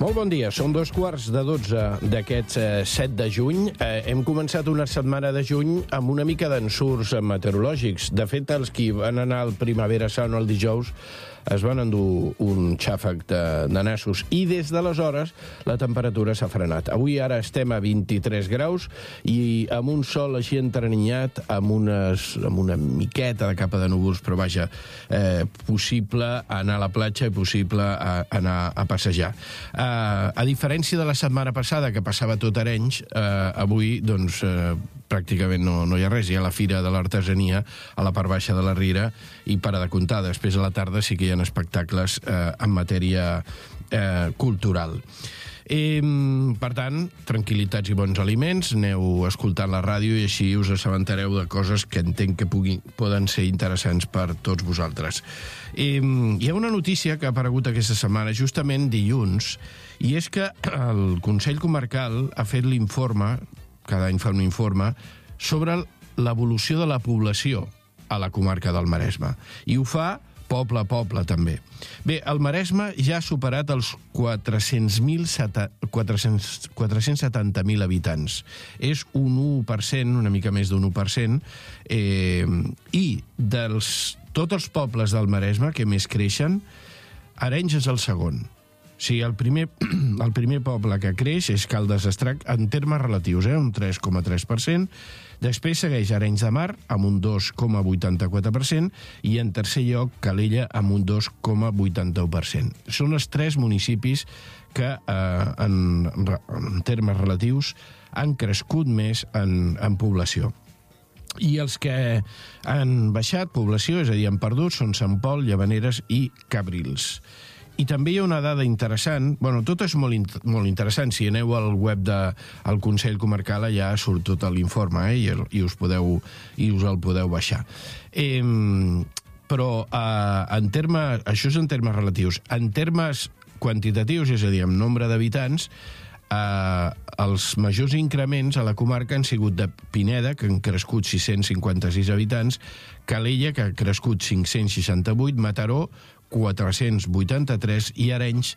Molt bon dia, són 2:45 d'aquest 7 de juny. Hem començat una setmana de juny amb una mica d'ensurts meteorològics. De fet, els qui van anar al Primavera Sound el dijous es van endur un xàfec de nassos i des d'aleshores la temperatura s'ha frenat. Avui ara estem a 23 graus i amb un sol així entreninyat, amb una miqueta de capa de núvols, però vaja, possible anar a la platja i possible anar a passejar. A diferència de la setmana passada, que passava tot Arenys, avui, doncs, pràcticament no hi ha res. Hi ha la Fira de l'Artesania a la part baixa de la Rira i, per a de comptar, després a la tarda sí que hi ha espectacles en matèria cultural. Per tant, tranquil·litats i bons aliments, aneu escoltant la ràdio i així us assabentareu de coses que entenc que poden ser interessants per tots vosaltres. Hi ha una notícia que ha aparegut aquesta setmana, justament dilluns, i és que el Consell Comarcal ha fet l'informe, cada any fa un informe, sobre l'evolució de la població a la comarca del Maresme. I ho fa poble a poble, també. Bé, el Maresme ja ha superat els 470.000 habitants. És un 1%, una mica més d'un 1%, i tots els pobles del Maresme que més creixen, Arenys és el segon. O sigui, el primer poble que creix és Caldes d'Estrac en termes relatius, un 3,3%. Després segueix Arenys de Mar, amb un 2,84%, i en tercer lloc Calella, amb un 2,81%. Són els tres municipis que, en termes relatius, han crescut més en població. I els que han baixat població, és a dir, han perdut, són Sant Pol, Llavaneres i Cabrils. I també hi ha una dada interessant, tot és molt interessant, si aneu al web del Consell Comarcal allà surt tot l'informe i us el podeu baixar. Però això és en termes relatius. En termes quantitatius, és a dir, en nombre d'habitants, els majors increments a la comarca han sigut de Pineda, que han crescut 656 habitants, Calella, que ha crescut 568, Mataró, 483 i Arenys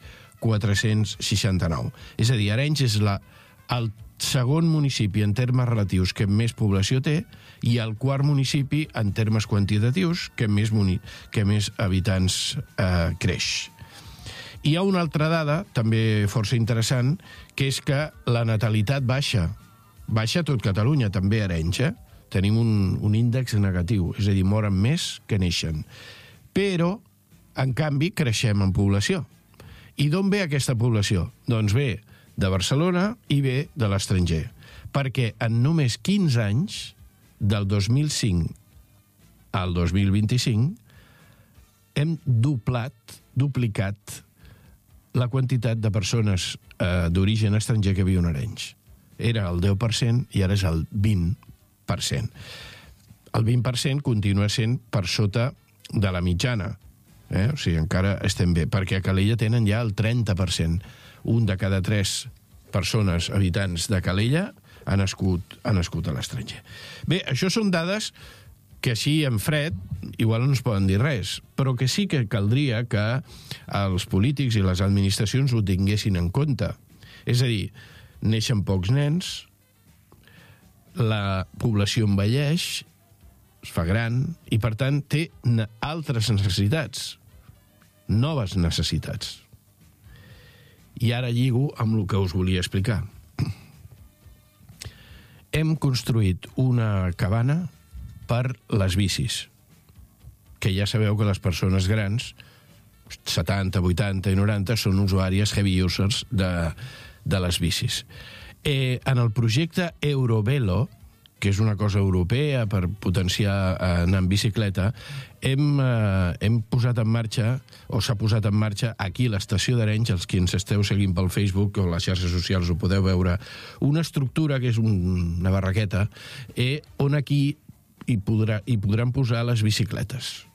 469. És a dir, Arenys és el segon municipi en termes relatius que més població té i el quart municipi en termes quantitatius que més habitants creix. Hi ha una altra dada, també força interessant, que és que la natalitat baixa. Baixa a tot Catalunya, també a Arenys. Tenim un índex negatiu, és a dir, moren més que neixen. Però en canvi, creixem en població. I d'on ve aquesta població? Doncs ve de Barcelona i ve de l'estranger. Perquè en només 15 anys, del 2005 al 2025, hem duplicat la quantitat de persones d'origen estranger que viuen a Arenys. Era el 10% i ara és el 20%. El 20% continua sent per sota de la mitjana. O sigui, encara estem bé, perquè a Calella tenen ja el 30%. Un de cada 3 persones habitants de Calella ha nascut a l'estranger. Bé, això són dades que així en fred igual no ens poden dir res, però que sí que caldria que els polítics i les administracions ho tinguessin en compte. És a dir, neixen pocs nens, la població envelleix, es fa gran i, per tant, té altres necessitats, noves necessitats. I ara lligo amb el que us volia explicar. Hem construït una cabana per les bicis, que ja sabeu que les persones grans, 70, 80 i 90, són usuàries heavy users de les bicis. En el projecte Eurovelo, que és una cosa europea per potenciar anar en bicicleta, hem posat en marxa, o s'ha posat en marxa aquí a l'estació d'Arenys, els qui ens esteu seguint pel Facebook o les xarxes socials ho podeu veure, una estructura que és una barraqueta, on aquí hi podran posar les bicicletes.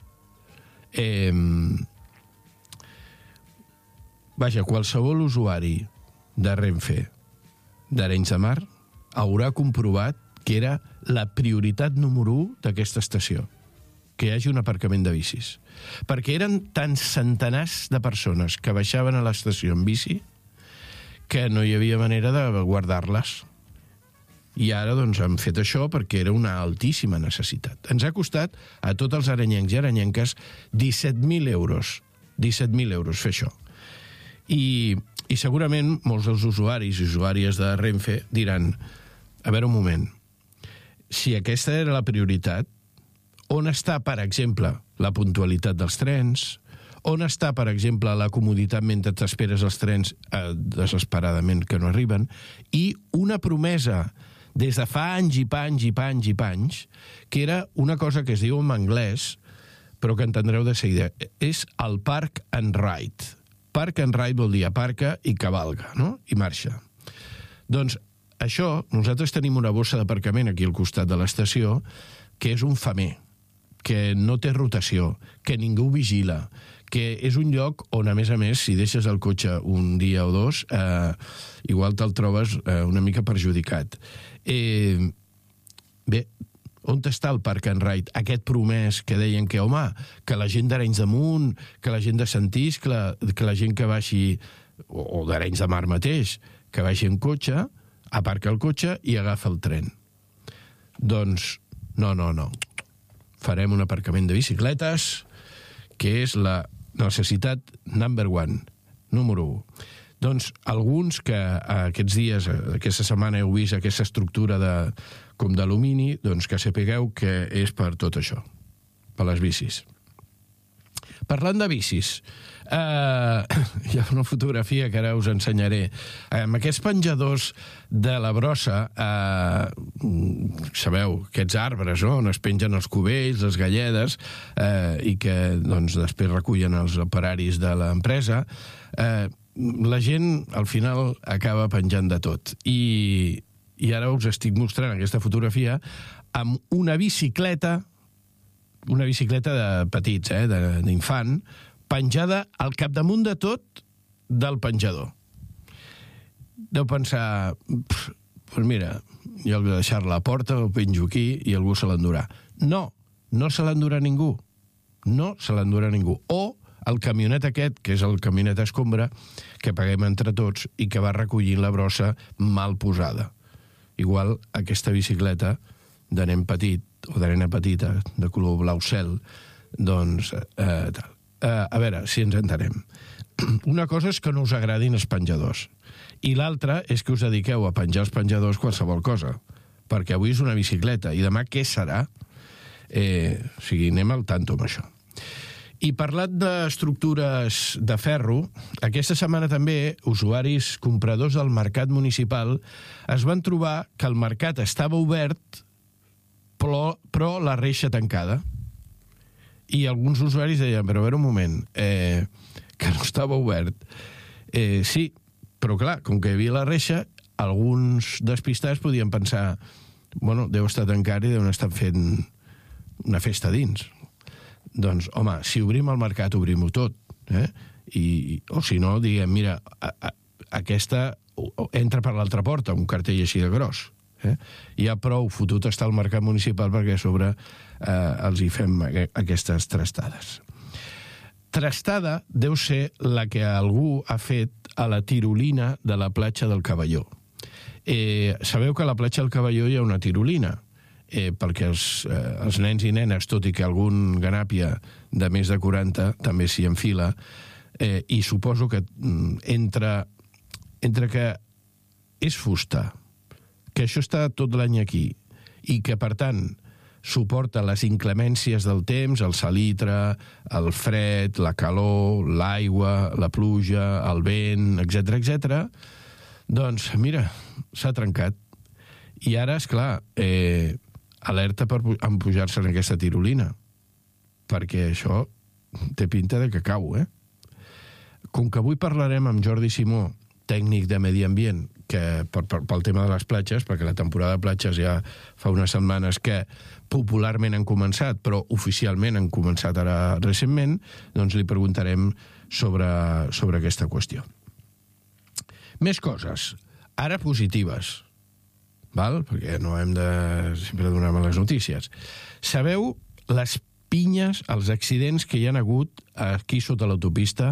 Vaja, qualsevol usuari de Renfe d'Arenys de Mar haurà comprovat que era la prioritat número 1 d'aquesta estació, que hi hagi un aparcament de bicis. Perquè eren tants centenars de persones que baixaven a l'estació en bici que no hi havia manera de guardar-les. I ara doncs, hem fet això perquè era una altíssima necessitat. Ens ha costat a tots els aranyencs i aranyenques 17.000 euros. 17.000 euros fer això. I segurament molts dels usuaris i usuàries de Renfe diran, a veure un moment, si aquesta era la prioritat, on està, per exemple, la puntualitat dels trens? On està, per exemple, la comoditat mentre t'esperes els trens desesperadament que no arriben? I una promesa des de fa anys i panys i panys i panys, que era una cosa que es diu en anglès, però que entendreu de seguida. És el Park and Ride. Park and Ride vol dir aparca i cavalga, no? I marxa. Doncs això, nosaltres tenim una bossa d'aparcament aquí al costat de l'estació, que és un femer, que no té rotació, que ningú vigila, que és un lloc on, a més, si deixes el cotxe un dia o dos, igual te'l trobes una mica perjudicat. Bé, on està el Park and Ride? Aquest promès que deien que, home, que la gent d'Arenys de Munt, que la gent de Sant Iscle, que la gent que baixi, o d'Arenys de Mar mateix, que baixi en cotxe, aparca el cotxe i agafa el tren. Doncs, no. Farem un aparcament de bicicletes, que és la necessitat number one, número 1. Doncs alguns que aquests dies, aquesta setmana heu vist aquesta estructura com d'alumini, doncs que sapigueu que és per tot això, per les bicis. Parlant de bicis, hi ha una fotografia que ara us ensenyaré. Amb aquests penjadors de la brossa, sabeu, aquests arbres, no?, on es pengen els cubells, les galledes, i que doncs, després recullen els operaris de l'empresa, la gent al final acaba penjant de tot. I ara us estic mostrant aquesta fotografia amb una bicicleta de petits, d'infant, penjada al capdamunt de tot del penjador. Deu pensar, doncs mira, jo he de deixar-la a la porta, ho penjo aquí i algú se l'endurà. No se l'endurà ningú. No se l'endurà ningú. O el camionet aquest, que és el camionet escombra, que paguem entre tots i que va recollint la brossa mal posada. Igual aquesta bicicleta de nen petit o de nena petita, de color blau cel, doncs, tal. A veure, si ens entenem. Una cosa és que no us agradin els penjadors i l'altra és que us dediqueu a penjar els penjadors qualsevol cosa, perquè avui és una bicicleta i demà què serà? O sigui, anem al tanto amb això. I parlant d'estructures de ferro, aquesta setmana també usuaris compradors del mercat municipal es van trobar que el mercat estava obert però la reixa tancada. I alguns usuaris deien, però a veure un moment, que no estava obert. Sí, però clar, com que hi havia la reixa, alguns despistats podien pensar, bueno, deu estar tancat i deuen estar fent una festa dins. Doncs, home, si obrim el mercat, obrim-ho tot. O si no, diguem, mira, aquesta entra per l'altra porta, un cartell així de gros. Ja prou fotut està el mercat municipal perquè a sobre els hi fem aquestes trastades. Trastada deu ser la que algú ha fet a la tirolina de la platja del Cavalló. Sabeu que a la platja del Cavalló hi ha una tirolina, perquè els nens i nenes, tot i que algun ganàpia de més de 40 també s'hi enfila, i suposo que entre que és fusta, que això està tot l'any aquí, i que, per tant, suporta les inclemències del temps, el salitre, el fred, la calor, l'aigua, la pluja, el vent, etc., doncs, mira, s'ha trencat. I ara, esclar, alerta per empujar-se en aquesta tirolina, perquè això té pinta de que cau, Com que avui parlarem amb Jordi Simó, tècnic de Medi Ambient, que pel tema de les platges, perquè la temporada de platges ja fa unes setmanes que popularment han començat, però oficialment han començat ara recentment, doncs li preguntarem sobre aquesta qüestió. Més coses, ara positives, val? Perquè no hem de sempre donar males notícies. Sabeu les pinyes, els accidents que hi han hagut aquí sota l'autopista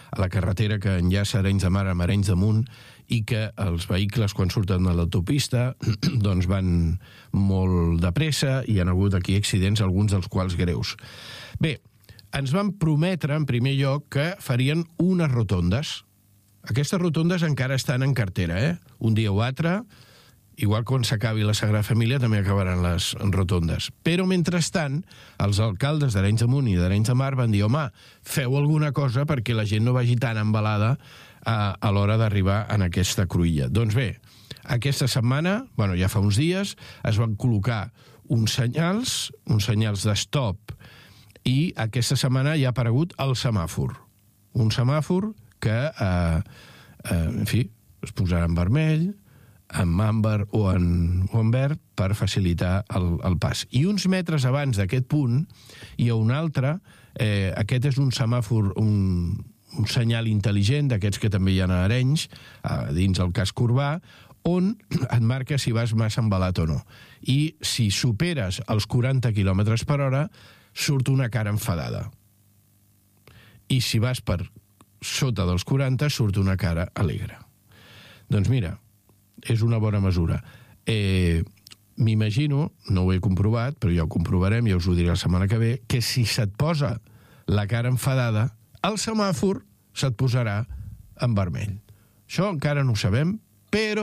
a la carretera que enllaça Arenys de Mar amb Arenys de Munt, i que els vehicles, quan surten a l'autopista, doncs van molt de pressa i hi ha hagut aquí accidents, alguns dels quals greus. Bé, ens van prometre, en primer lloc, que farien unes rotondes. Aquestes rotondes encara estan en cartera, Un dia o altre, igual quan s'acabi la Sagrada Família, també acabaran les rotondes. Però, mentrestant, els alcaldes d'Arenys de Munt i d'Arenys de Mar van dir: home, feu alguna cosa perquè la gent no vagi tan embalada a l'hora d'arribar en aquesta cruïlla. Doncs bé, aquesta setmana, ja fa uns dies, es van col·locar uns senyals d'estop, i aquesta setmana ja ha aparegut el semàfor. Un semàfor que, en fi, es posarà en vermell, en àmbar o en verd per facilitar el pas. I uns metres abans d'aquest punt hi ha un altre, aquest és un semàfor, un senyal intel·ligent, d'aquests que també hi ha a Arenys, dins el casc urbà, on et marca si vas massa embalat o no. I si superes els 40 km per hora, surt una cara enfadada. I si vas per sota dels 40, surt una cara alegre. Doncs mira, és una bona mesura. M'imagino, no ho he comprovat, però ja ho comprovarem, ja us ho diré la setmana que ve, que si se't posa la cara enfadada, el semàfor se't posarà en vermell. Això encara no ho sabem, però,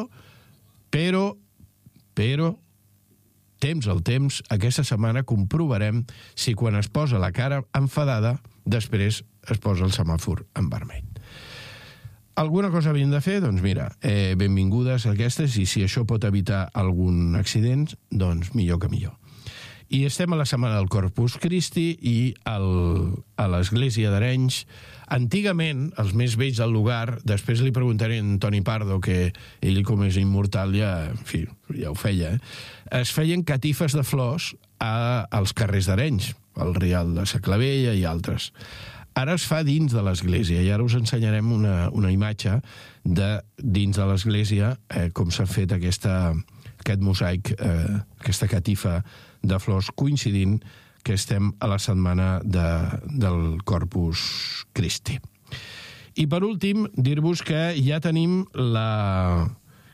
temps al temps, aquesta setmana comprovarem si quan es posa la cara enfadada, després es posa el semàfor en vermell. Alguna cosa havíem de fer? Doncs mira, benvingudes aquestes, i si això pot evitar algun accident, doncs millor que millor. I estem a la setmana del Corpus Christi i a l'església d'Arenys. Antigament, els més vells del lugar, després li preguntaré a en Toni Pardo, que ell, com és immortal, ja ho feia, es feien catifes de flors als carrers d'Arenys, al Rial de sa Clavella i altres. Ara es fa dins de l'església, i ara us ensenyarem una imatge de dins de l'església, com s'ha fet aquest mosaic, aquesta catifa de flors, coincidint que estem a la setmana del Corpus Christi. I per últim, dir-vos que ja tenim la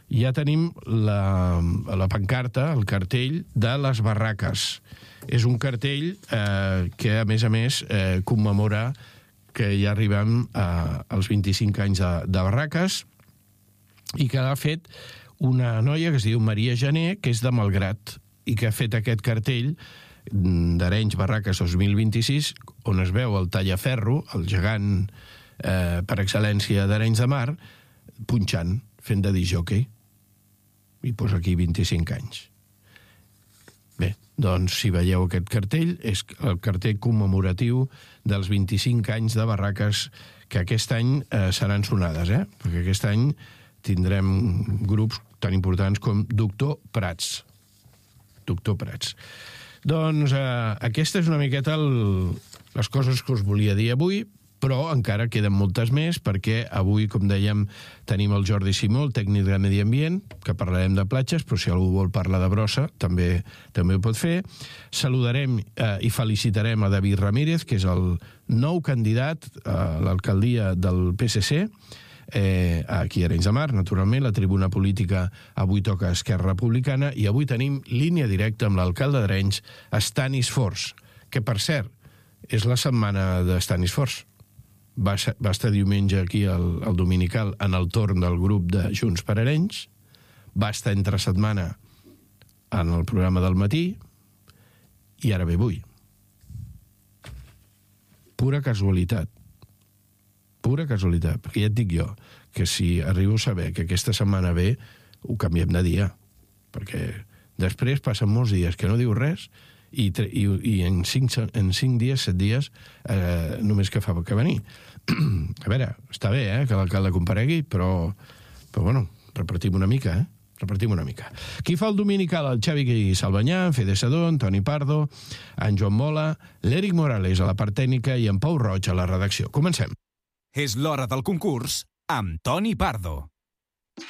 pancarta, el cartell de les barraques. És un cartell que, a més, commemora que ja arribem als 25 anys de barraques, i que ha fet una noia que es diu Maria Jané, que és de Malgrat, i que ha fet aquest cartell d'Arenys Barraques 2026, on es veu el Tallaferro, el gegant per excel·lència d'Arenys de Mar, punxant, fent de discjòquei. I posa aquí 25 anys. Bé, doncs, si veieu aquest cartell, és el cartell commemoratiu dels 25 anys de barraques, que aquest any seran sonades, perquè aquest any tindrem grups tan importants com Doctor Prats. Doncs aquesta és una miqueta les coses que us volia dir avui, però encara queden moltes més, perquè avui, com dèiem, tenim el Jordi Simó, el tècnic de Medi Ambient, que parlarem de platges, però si algú vol parlar de brossa, també ho pot fer. Saludarem i felicitarem a David Ramírez, que és el nou candidat a l'alcaldia del PSC, aquí a Arenys de Mar, naturalment. La tribuna política avui toca Esquerra Republicana, i avui tenim línia directa amb l'alcalde d'Arenys, Stanis Fors, que, per cert, és la setmana de Stanis Fors. Va estar diumenge aquí al Dominical en el torn del grup de Junts per Arenys, va estar entre setmana en el programa del matí, i ara ve avui. Pura casualitat, perquè ja et dic jo que si arribo a saber que aquesta setmana ve, ho canviem de dia, perquè després passen molts dies que no diu res, i en 5 dies, 7 dies, només que fa que venir. A veure, està bé, que l'alcalde comparegui, però bueno, repartim una mica, repartim una mica. Qui fa el dominical? El Xavi Salvanyà, en Fede Sedó, en Toni Pardo, en Joan Mola, l'Eric Morales a la part tècnica i en Pau Roig a la redacció. Comencem. És l'hora del concurs amb Toni Pardo.